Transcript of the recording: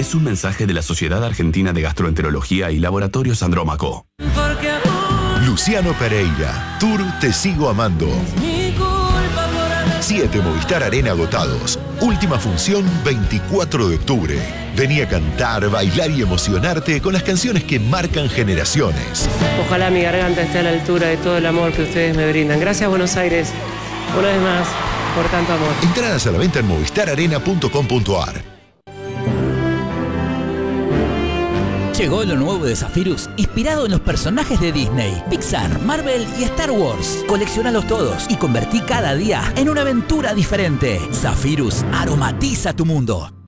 es un mensaje de la Sociedad Argentina de Gastroenterología y Laboratorios Andrómaco. Luciano Pereira, Tour Te Sigo Amando. 7 Movistar Arena agotados. Última función 24 de octubre. Vení a cantar, bailar y emocionarte con las canciones que marcan generaciones. Ojalá mi garganta esté a la altura de todo el amor que ustedes me brindan. Gracias, Buenos Aires, una vez más, por tanto amor. Entradas a la venta en movistararena.com.ar. Llegó lo nuevo de Zephyrus, inspirado en los personajes de Disney, Pixar, Marvel y Star Wars. Colecciónalos todos y convertí cada día en una aventura diferente. Zephyrus aromatiza tu mundo.